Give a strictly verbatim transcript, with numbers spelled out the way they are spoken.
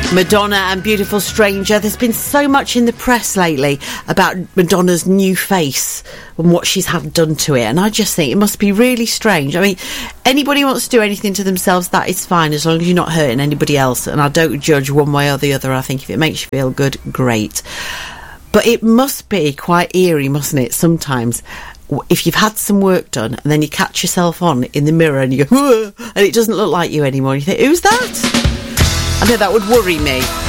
Madonna and Beautiful Stranger. There's been so much in the press lately about Madonna's new face and what she's had done to it, and I just think it must be really strange. I mean, anybody wants to do anything to themselves, that is fine, as long as you're not hurting anybody else, and I don't judge one way or the other. I think if it makes you feel good, great. But it must be quite eerie, mustn't it, sometimes, if you've had some work done and then you catch yourself on in the mirror and you go, and it doesn't look like you anymore, and you think, who's that? I know that would worry me.